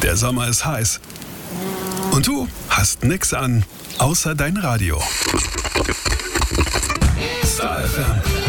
Der Sommer ist heiß. Und du hast nix an, außer dein Radio. Star FM.